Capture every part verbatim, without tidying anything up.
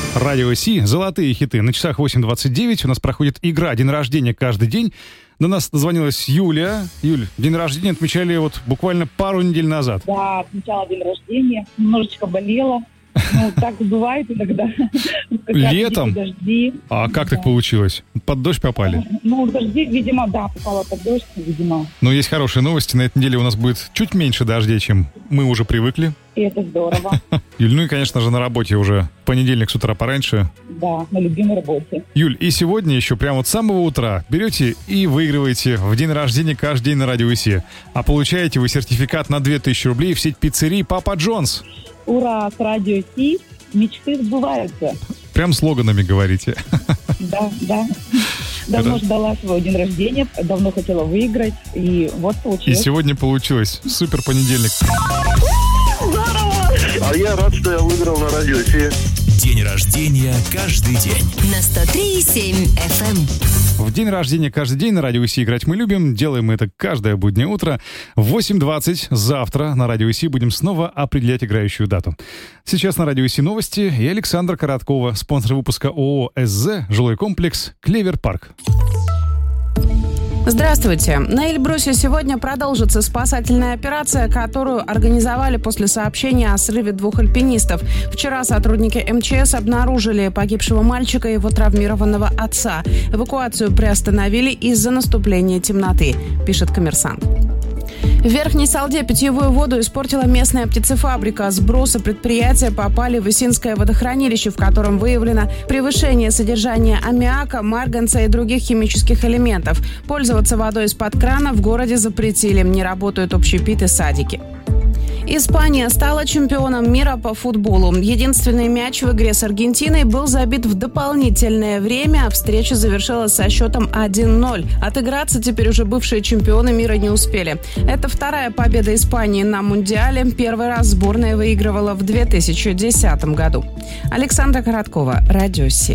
Радио Си, золотые хиты. На часах восемь двадцать девять у нас проходит игра «День рождения каждый день». До нас дозвонилась Юля. Юль, день рождения отмечали вот буквально пару недель назад. Да, отмечала день рождения, немножечко болела. Ну, так бывает иногда. Летом? Дожди. А как так получилось? Под дождь попали? Ну, дожди, видимо, да, попала под дождь, видимо. Но есть хорошие новости. На этой неделе у нас будет чуть меньше дождей, чем мы уже привыкли. И это здорово. Юль, ну и, конечно же, на работе уже понедельник с утра пораньше. Да, на любимой работе. Юль, и сегодня еще прямо вот с самого утра берете и выигрываете в день рождения каждый день на Радио Си. А получаете вы сертификат на две тысячи рублей в сеть пиццерий «Папа Джонс». Ура, с Радио Си мечты сбываются. Прям слоганами говорите. Да, да. Давно Это... ждала своего день рождения, давно хотела выиграть, и вот получилось. И сегодня получилось. Супер понедельник. Здорово! А я рад, что я выиграл на Радио Си. День рождения каждый день. На сто три и семь эф эм. В день рождения каждый день на Радио Си играть мы любим. Делаем мы это каждое буднее утро. В восемь двадцать завтра на Радио Си будем снова определять играющую дату. Сейчас на Радио Си новости и Александра Короткова, спонсор выпуска ООО «СЗ», жилой комплекс «Клевер Парк». Здравствуйте. На Эльбрусе сегодня продолжится спасательная операция, которую организовали после сообщения о срыве двух альпинистов. Вчера сотрудники эм че эс обнаружили погибшего мальчика и его травмированного отца. Эвакуацию приостановили из-за наступления темноты, пишет «Коммерсант». В Верхней Салде питьевую воду испортила местная птицефабрика. Сбросы предприятия попали в Исинское водохранилище, в котором выявлено превышение содержания аммиака, марганца и других химических элементов. Пользоваться водой из-под крана в городе запретили. Не работают общепит и садики. Испания стала чемпионом мира по футболу. Единственный мяч в игре с Аргентиной был забит в дополнительное время, а встреча завершилась со счетом один ноль. Отыграться теперь уже бывшие чемпионы мира не успели. Это вторая победа Испании на Мундиале. Первый раз сборная выигрывала в две тысячи десятом году. Александра Короткова, Радио Си.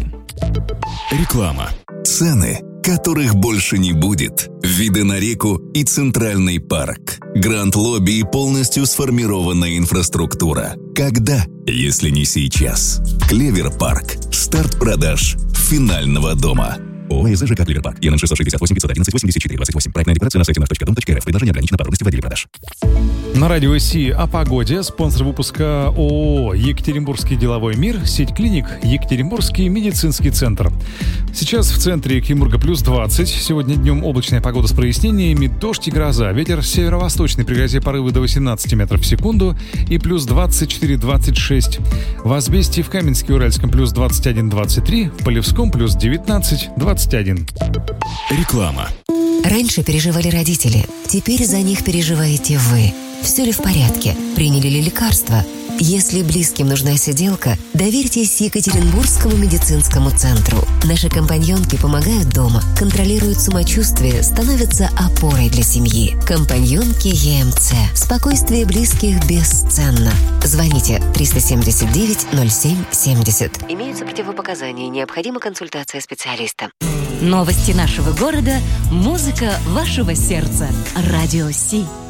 Реклама. Цены, которых больше не будет. Виды на реку и Центральный парк. Гранд-лобби и полностью сформированная инфраструктура. Когда, если не сейчас? Клевер Парк. Старт продаж финального дома. ООО «СЗ ЖК Клевер Парк». ЕН шестьсот шестьдесят восемь пятьсот одиннадцать восемьдесят четыре двадцать восемь. Проектная декларация на сайте наш точка дом точка эр эф. Предложение ограничено по трудности в отделе продаж. На Радио Си о погоде. Спонсор выпуска ООО «Екатеринбургский деловой мир», сеть клиник «Екатеринбургский медицинский центр». Сейчас в центре Екатеринбурга плюс двадцать. Сегодня днем облачная погода с прояснениями, дождь и гроза. Ветер северо-восточный, при грозе порывы до восемнадцати метров в секунду и плюс двадцать четыре двадцать шесть. В Азбесте и в Каменске-Уральском плюс двадцать один двадцать три, в Полевском плюс девятнадцать двадцать один. Реклама. Раньше переживали родители, теперь за них переживаете вы. Все ли в порядке? Приняли ли лекарства? Если близким нужна сиделка, доверьтесь Екатеринбургскому медицинскому центру. Наши компаньонки помогают дома, контролируют самочувствие, становятся опорой для семьи. Компаньонки е эм цэ. Спокойствие близких бесценно. Звоните триста семьдесят девять ноль семь семьдесят. Имеются противопоказания, необходима консультация специалиста. Новости нашего города, музыка вашего сердца. Радио Си.